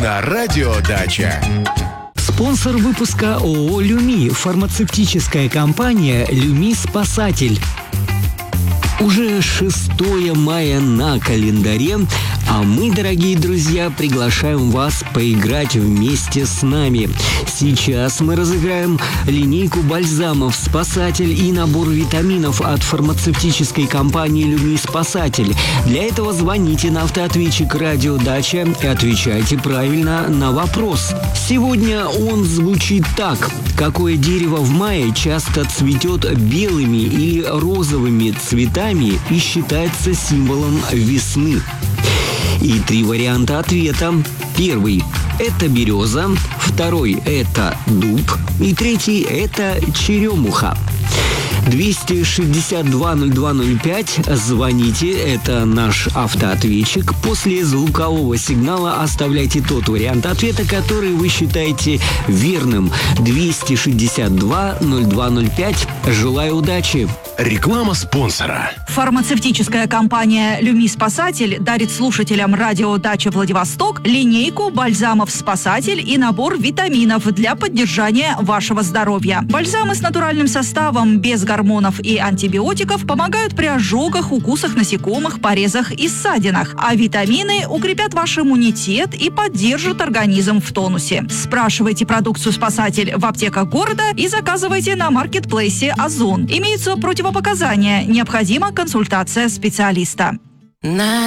на Радио Дача. Спонсор выпуска ООО «Люми», фармацевтическая компания «Люми Спасатель». Уже 6 мая на календаре, а мы, дорогие друзья, приглашаем вас поиграть вместе с нами. Сейчас мы разыграем линейку бальзамов «Спасатель» и набор витаминов от фармацевтической компании «Люми Спасатель». Для этого звоните на автоответчик «Радио Дача» и отвечайте правильно на вопрос. Сегодня он звучит так. Какое дерево в мае часто цветет белыми или розовыми цветами и считается символом весны? И 3 варианта ответа. Первый – это береза, второй – это дуб, и третий – это черемуха. 262-0205. Звоните, это наш автоответчик. После звукового сигнала оставляйте тот вариант ответа, который вы считаете верным. 262-0205. Желаю удачи. Реклама спонсора. Фармацевтическая компания «Люми Спасатель» дарит слушателям радио «Дача Владивосток» линейку бальзамов «Спасатель» и набор витаминов для поддержания вашего здоровья. Бальзамы с натуральным составом, без гормонов и антибиотиков помогают при ожогах, укусах насекомых, порезах и ссадинах. А витамины укрепят ваш иммунитет и поддержат организм в тонусе. Спрашивайте продукцию «Спасатель» в аптеках города и заказывайте на маркетплейсе «Озон». Имеются противопоказания. Необходима консультация специалиста.